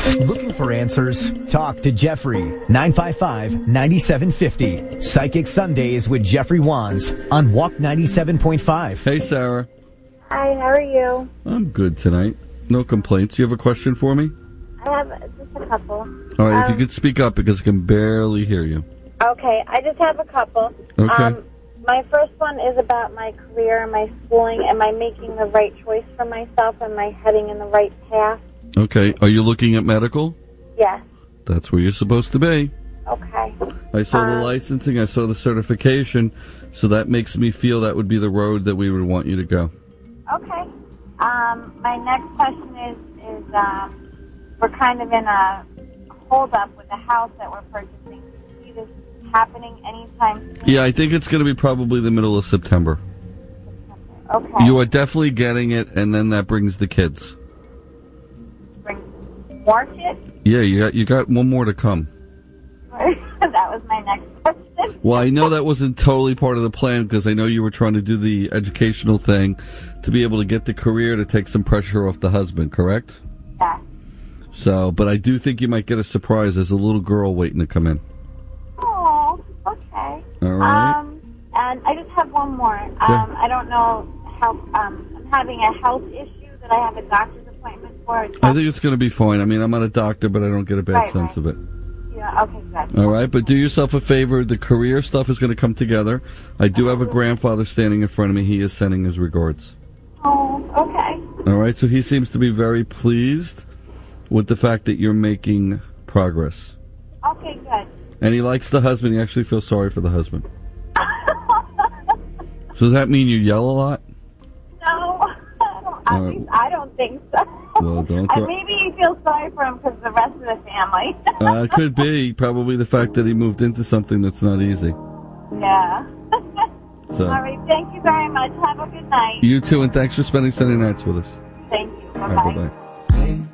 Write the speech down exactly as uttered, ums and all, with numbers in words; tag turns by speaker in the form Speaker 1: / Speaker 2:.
Speaker 1: Looking for answers? Talk to Jeffrey. nine five five, nine seven five zero. Psychic Sundays with Jeffrey Wands on Walk ninety-seven point five.
Speaker 2: Hey, Sarah.
Speaker 3: Hi, how are you?
Speaker 2: I'm good tonight. No complaints. You have a question for me?
Speaker 3: I have just a couple.
Speaker 2: All right,
Speaker 3: um,
Speaker 2: if you could speak up because I can barely hear you.
Speaker 3: Okay, I just have a couple.
Speaker 2: Okay.
Speaker 3: Um, my first one is about my career and my schooling. Am I making the right choice for myself? Am I heading in the right path?
Speaker 2: Okay. Are you looking at medical?
Speaker 3: Yes.
Speaker 2: That's where you're supposed to be.
Speaker 3: Okay.
Speaker 2: I saw
Speaker 3: um,
Speaker 2: the licensing. I saw the certification. So that makes me feel that would be the road that we would want you to go.
Speaker 3: Okay. Um, my next question is, is um, we're kind of in a hold-up with the house that we're purchasing. Do you see this happening anytime soon?
Speaker 2: Yeah, I think it's going to be probably the middle of September.
Speaker 3: Okay.
Speaker 2: You are definitely getting it, and then that brings the kids.
Speaker 3: Bring more kids?
Speaker 2: Yeah, you got you got one more to come.
Speaker 3: That was my next question.
Speaker 2: Well, I know that wasn't totally part of the plan because I know you were trying to do the educational thing to be able to get the career to take some pressure off the husband, correct?
Speaker 3: Yeah.
Speaker 2: So, but I do think you might get a surprise. There's a little girl waiting to come in.
Speaker 3: Oh, okay.
Speaker 2: All right.
Speaker 3: Um, and I just have one more. Um,
Speaker 2: Yeah.
Speaker 3: I don't know how, um, I'm having a health issue that I have a doctor's appointment for.
Speaker 2: I think it's going to be fine. I mean, I'm not a doctor, but I don't get a bad
Speaker 3: Right,
Speaker 2: sense
Speaker 3: right.
Speaker 2: of it.
Speaker 3: Yeah, okay, good.
Speaker 2: All right, but do yourself a favor. The career stuff is going to come together. I do have a grandfather standing in front of me. He is sending his regards.
Speaker 3: Oh, okay.
Speaker 2: All right, so he seems to be very pleased with the fact that you're making progress.
Speaker 3: Okay, good.
Speaker 2: And he likes the husband. He actually feels sorry for the husband. So does that mean you yell a lot?
Speaker 3: No, I don't, at
Speaker 2: Uh,
Speaker 3: least I don't think so.
Speaker 2: Well, don't
Speaker 3: And
Speaker 2: throw-
Speaker 3: maybe he feels sorry for him because the rest of the family.
Speaker 2: Uh, it could be probably the fact that he moved into something that's not easy.
Speaker 3: Yeah.
Speaker 2: So
Speaker 3: All right, thank you very much. Have a good night.
Speaker 2: you too, and thanks for spending Sunday nights with us.
Speaker 3: Thank you.
Speaker 2: All
Speaker 3: Bye-bye.
Speaker 2: right, bye-bye.